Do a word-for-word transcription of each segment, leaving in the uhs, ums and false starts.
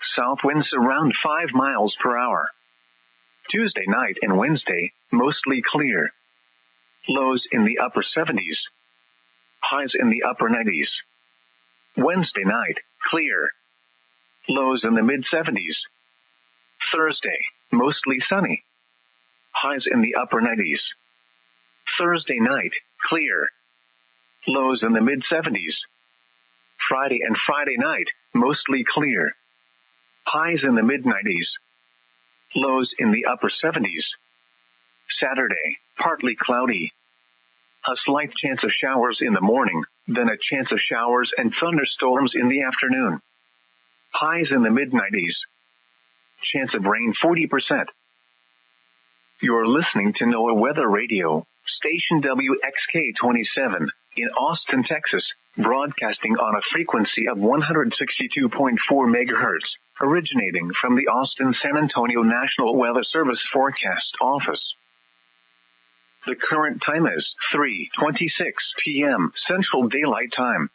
South winds around five miles per hour. Tuesday night and Wednesday, mostly clear. Lows in the upper seventies. Highs in the upper nineties. Wednesday night, clear. Lows in the mid seventies. Thursday, mostly sunny. Highs in the upper nineties. Thursday night, clear. Lows in the mid seventies. Friday and Friday night, mostly clear. Highs in the mid nineties. Lows in the upper seventies. Saturday, partly cloudy. A slight chance of showers in the morning, then a chance of showers and thunderstorms in the afternoon. Highs in the mid nineties. Chance of rain forty percent. You're listening to NOAA Weather Radio, station W X K twenty-seven, in Austin, Texas, broadcasting on a frequency of one hundred sixty-two point four megahertz, originating from the Austin-San Antonio National Weather Service Forecast Office. The current time is three twenty-six p.m. Central Daylight Time.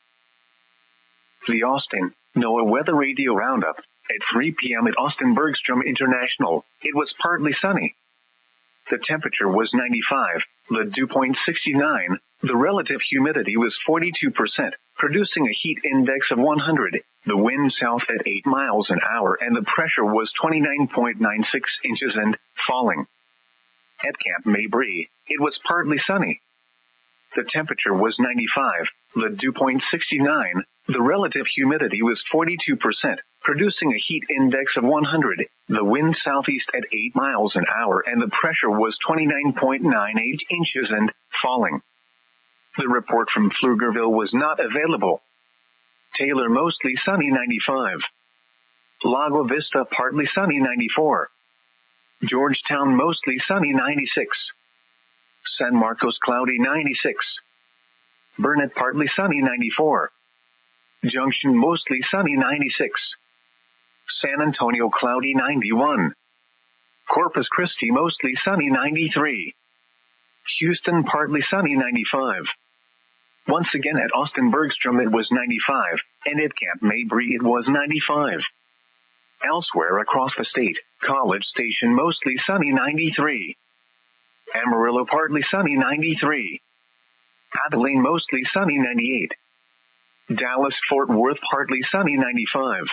The Austin NOAA Weather Radio Roundup. At three p.m. at Austin Bergstrom International, it was partly sunny. The temperature was ninety-five, the dew point sixty-nine, the relative humidity was forty-two percent, producing a heat index of one hundred, the wind south at eight miles an hour, and the pressure was twenty-nine point nine six inches and falling. At Camp Mabry, it was partly sunny. The temperature was ninety-five, the dew point sixty-nine, the relative humidity was forty-two percent, producing a heat index of one hundred, the wind southeast at eight miles an hour, and the pressure was twenty-nine point nine eight inches and falling. The report from Pflugerville was not available. Taylor mostly sunny ninety-five. Lago Vista partly sunny ninety-four. Georgetown mostly sunny ninety-six. San Marcos cloudy ninety-six. Burnett partly sunny ninety-four. Junction mostly sunny ninety-six. San Antonio cloudy ninety-one. Corpus Christi mostly sunny ninety-three. Houston partly sunny ninety-five. Once again at Austin Bergstrom it was ninety-five, and at Camp Mabry it was ninety-five. Elsewhere across the state, College Station mostly sunny ninety-three. Amarillo partly sunny ninety-three. Abilene mostly sunny ninety-eight. Dallas Fort Worth partly sunny ninety-five.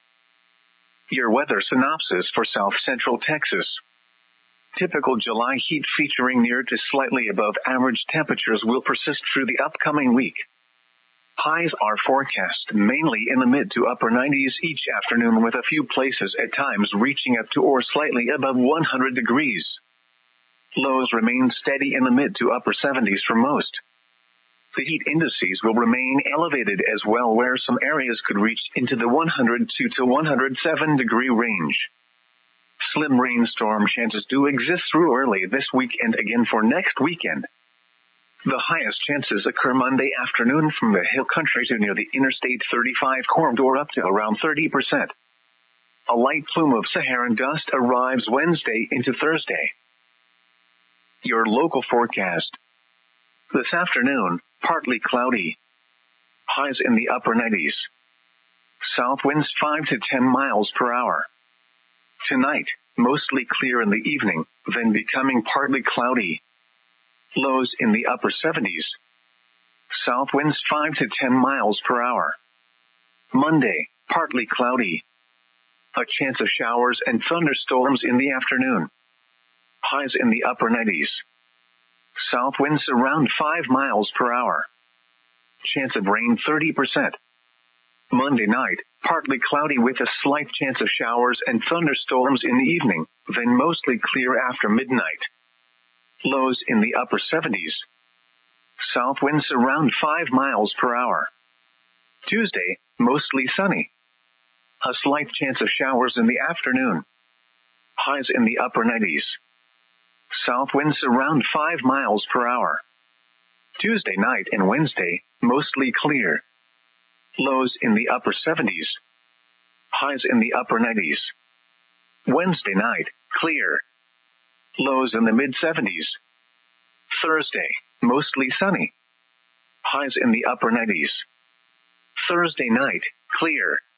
Your weather synopsis for South Central Texas. Typical July heat featuring near to slightly above average temperatures will persist through the upcoming week. Highs are forecast mainly in the mid to upper nineties each afternoon, with a few places at times reaching up to or slightly above one hundred degrees. Lows remain steady in the mid to upper seventies for most. The heat indices will remain elevated as well, where some areas could reach into the one hundred two to one hundred seven degree range. Slim rainstorm chances do exist through early this week and again for next weekend. The highest chances occur Monday afternoon from the hill country to near the Interstate thirty-five corridor up to around thirty percent. A light plume of Saharan dust arrives Wednesday into Thursday. Your local forecast. This afternoon, partly cloudy. Highs in the upper nineties. South winds five to ten miles per hour. Tonight, mostly clear in the evening, then becoming partly cloudy. Lows in the upper seventies. South winds five to ten miles per hour. Monday, partly cloudy. A chance of showers and thunderstorms in the afternoon. Highs in the upper nineties. South winds around five miles per hour. Chance of rain thirty percent. Monday night, partly cloudy with a slight chance of showers and thunderstorms in the evening, then mostly clear after midnight. Lows in the upper seventies. South winds around five miles per hour. Tuesday, mostly sunny. A slight chance of showers in the afternoon. Highs in the upper nineties. South winds around five miles per hour. Tuesday night and Wednesday, mostly clear. Lows in the upper seventies. Highs in the upper nineties. Wednesday night, clear. Lows in the mid seventies. Thursday, mostly sunny. Highs in the upper nineties. Thursday night, clear.